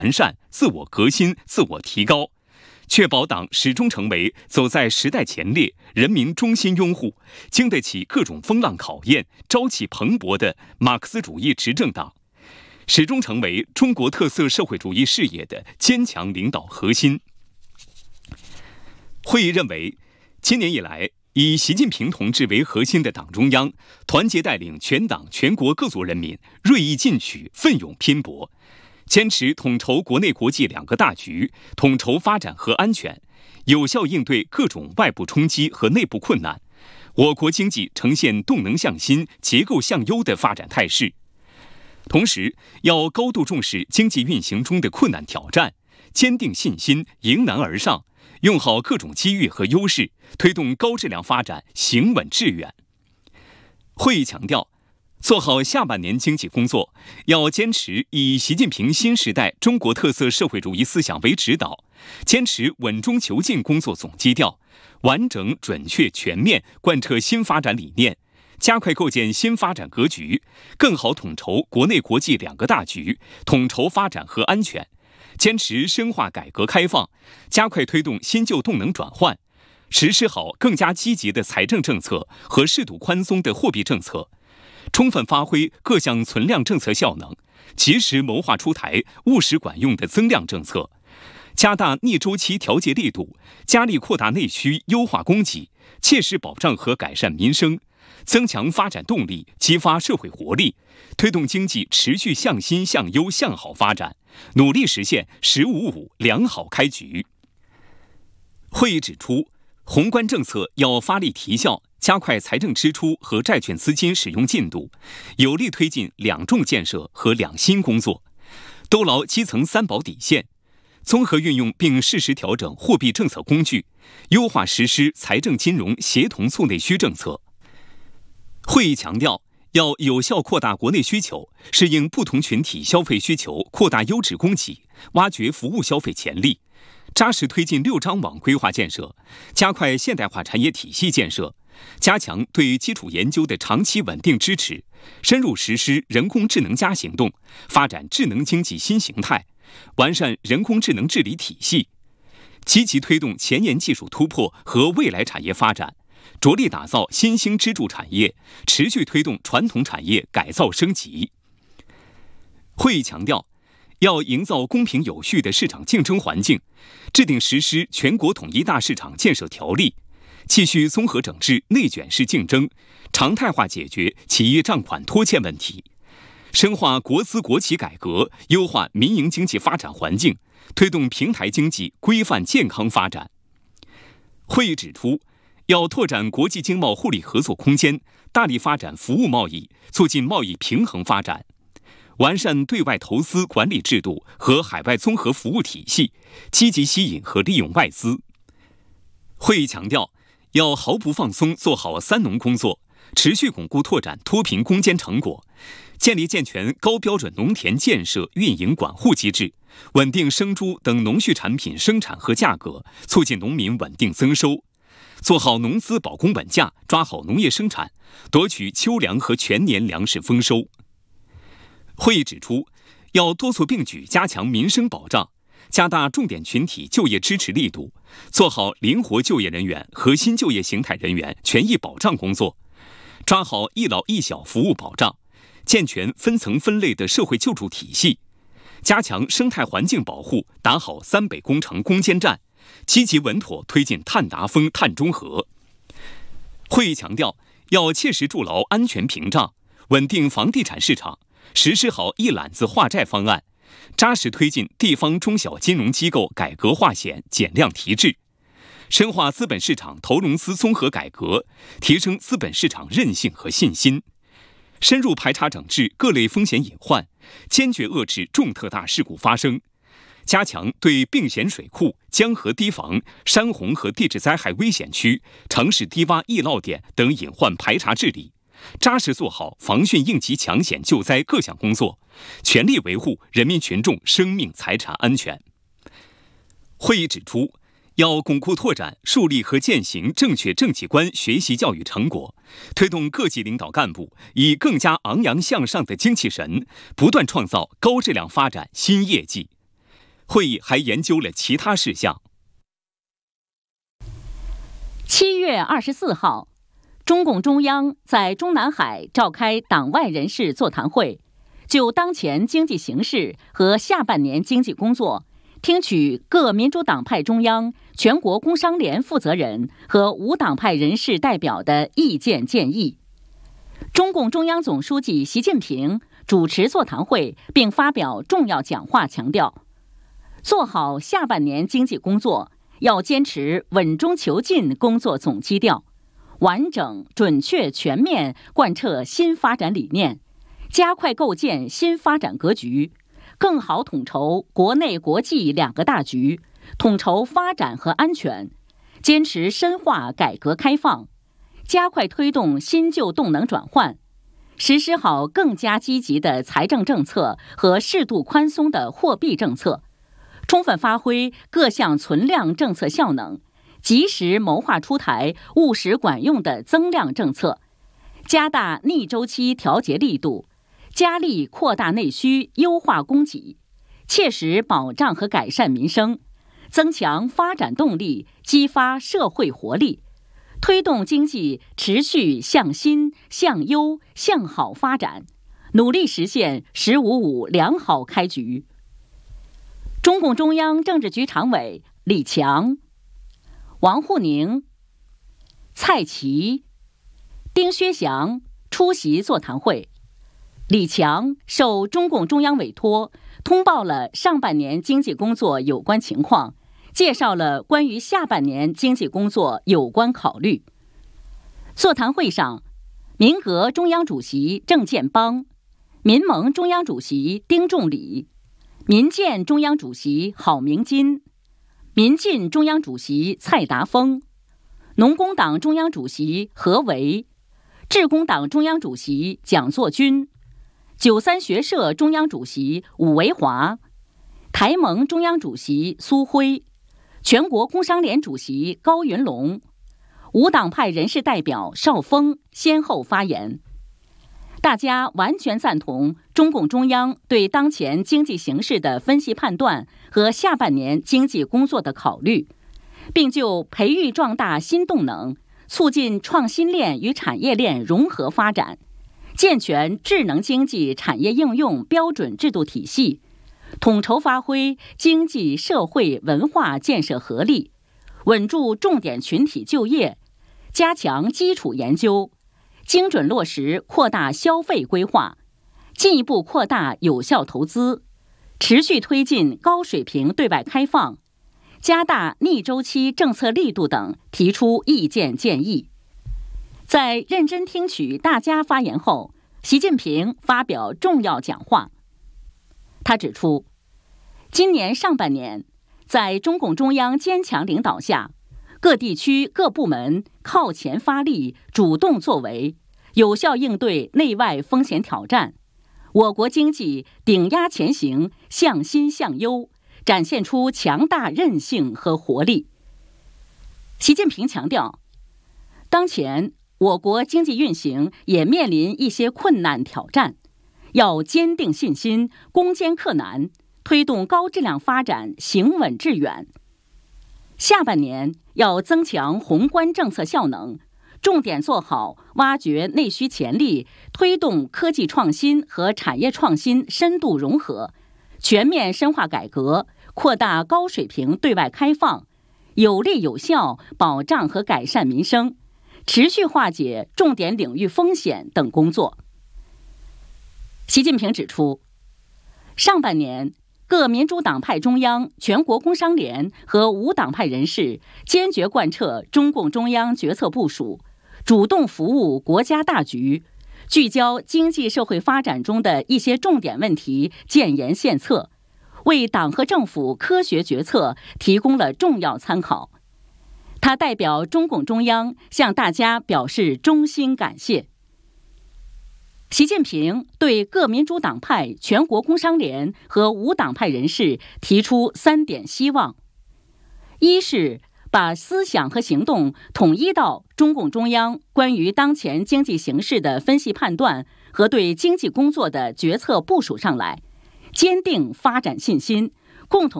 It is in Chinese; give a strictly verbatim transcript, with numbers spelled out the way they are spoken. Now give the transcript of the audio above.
完善、自我革新、自我提高，确保党始终成为走在时代前列、人民衷心拥护、经得起各种风浪考验、朝气蓬勃的马克思主义执政党，始终成为中国特色社会主义事业的坚强领导核心。会议认为，今年以来，以习近平同志为核心的党中央团结带领全党全国各族人民锐意进取、奋勇拼搏，坚持统筹国内国际两个大局，统筹发展和安全，有效应对各种外部冲击和内部困难，我国经济呈现动能向新、结构向优的发展态势。同时，要高度重视经济运行中的困难挑战，坚定信心，迎难而上，用好各种机遇和优势，推动高质量发展行稳致远。会议强调，做好下半年经济工作，要坚持以习近平新时代中国特色社会主义思想为指导，坚持稳中求进工作总基调，完整、准确、全面贯彻新发展理念，加快构建新发展格局，更好统筹国内国际两个大局，统筹发展和安全，坚持深化改革开放，加快推动新旧动能转换，实施好更加积极的财政政策和适度宽松的货币政策，充分发挥各项存量政策效能，及时谋划出台务实管用的增量政策，加大逆周期调节力度，加力扩大内需，优化供给，切实保障和改善民生，增强发展动力，激发社会活力，推动经济持续向新、向优、向好发展，努力实现“十五五”良好开局。会议指出，宏观政策要发力提效，加快财政支出和债券资金使用进度，有力推进两重建设和两新工作，兜牢基层三保底线，综合运用并适时调整货币政策工具，优化实施财政金融协同促内需政策。会议强调，要有效扩大国内需求，适应不同群体消费需求，扩大优质供给，挖掘服务消费潜力，扎实推进六张网规划建设，加快现代化产业体系建设，加强对基础研究的长期稳定支持，深入实施人工智能加行动，发展智能经济新形态，完善人工智能治理体系，积极推动前沿技术突破和未来产业发展，着力打造新兴支柱产业，持续推动传统产业改造升级。会议强调，要营造公平有序的市场竞争环境，制定实施全国统一大市场建设条例，继续综合整治内卷式竞争，常态化解决企业账款拖欠问题，深化国资国企改革，优化民营经济发展环境，推动平台经济规范健康发展。会议指出，要拓展国际经贸互利合作空间，大力发展服务贸易，促进贸易平衡发展，完善对外投资管理制度和海外综合服务体系，积极吸引和利用外资。会议强调，要毫不放松做好三农工作，持续巩固拓展脱贫攻坚成果，建立健全高标准农田建设运营管护机制，稳定生猪等农畜产品生产和价格，促进农民稳定增收，做好农资保供稳价，抓好农业生产，夺取秋粮和全年粮食丰收。会议指出，要多措并举加强民生保障，加大重点群体就业支持力度，做好灵活就业人员和新就业形态人员权益保障工作，抓好一老一小服务保障，健全分层分类的社会救助体系，加强生态环境保护，打好三北工程攻坚战，积极稳妥推进碳达峰、碳中和。会议强调，要切实筑牢安全屏障，稳定房地产市场，实施好一揽子化债方案，扎实推进地方中小金融机构改革化险、减量提质，深化资本市场投融资综合改革，提升资本市场韧性和信心，深入排查整治各类风险隐患，坚决遏制重特大事故发生，加强对并险水库、江河堤防、山洪和地质灾害危险区、城市低洼易涝点等隐患排查治理，扎实做好防汛应急抢险救灾各项工作，全力维护人民群众生命财产安全。会议指出，要巩固拓展树立和践行正确政绩观学习教育成果，推动各级领导干部以更加昂扬向上的精气神，不断创造高质量发展新业绩。 会议还研究了其他事项。 七月二十四号，中共中央在中南海召开党外人士座谈会，就当前经济形势和下半年经济工作，听取各民主党派中央、全国工商联负责人和无党派人士代表的意见建议。中共中央总书记习近平主持座谈会并发表重要讲话，强调，做好下半年经济工作，要坚持稳中求进工作总基调，完整、准确、全面贯彻新发展理念，加快构建新发展格局，更好统筹国内国际两个大局，统筹发展和安全，坚持深化改革开放，加快推动新旧动能转换，实施好更加积极的财政政策和适度宽松的货币政策，充分发挥各项存量政策效能，及时谋划出台务实管用的增量政策，加大逆周期调节力度，加力扩大内需，优化供给，切实保障和改善民生，增强发展动力，激发社会活力，推动经济持续向新、向优、向好发展，努力实现“十五五”良好开局。中共中央政治局常委李强、王沪宁、蔡奇、丁薛祥出席座谈会。李强受中共中央委托，通报了上半年经济工作有关情况，介绍了关于下半年经济工作有关考虑。座谈会上，民革中央主席郑建邦、民盟中央主席丁仲礼、民建中央主席郝明金、民进中央主席蔡达峰、农工党中央主席何为、致公党中央主席蒋作军、九三学社中央主席伍维华、台盟中央主席苏辉、全国工商联主席高云龙、无党派人士代表邵峰先后发言。大家完全赞同中共中央对当前经济形势的分析判断和下半年经济工作的考虑，并就培育壮大新动能，促进创新链与产业链融合发展，健全智能经济产业应用标准制度体系，统筹发挥经济社会文化建设合力，稳住重点群体就业，加强基础研究，精准落实扩大消费规划，进一步扩大有效投资，持续推进高水平对外开放，加大逆周期政策力度等提出意见建议。在认真听取大家发言后，习近平发表重要讲话。他指出，今年上半年，在中共中央坚强领导下，各地区各部门靠前发力，主动作为，有效应对内外风险挑战，我国经济顶压前行，向新向优，展现出强大韧性和活力。习近平强调，当前我国经济运行也面临一些困难挑战，要坚定信心，攻坚克难，推动高质量发展行稳致远。下半年要增强宏观政策效能，重点做好挖掘内需潜力，推动科技创新和产业创新深度融合，全面深化改革，扩大高水平对外开放，有力有效保障和改善民生，持续化解重点领域风险等工作。习近平指出，上半年各民主党派中央、全国工商联和无党派人士坚决贯彻中共中央决策部署，主动服务国家大局，聚焦经济社会发展中的一些重点问题，建言献策，为党和政府科学决策提供了重要参考。他代表中共中央向大家表示衷心感谢。习近平对各民主党派、全国工商联和无党派人士提出三点希望：一是把思想和行动统一到中共中央关于当前经济形势的分析判断和对经济工作的决策部署上来，坚定发展信心，共同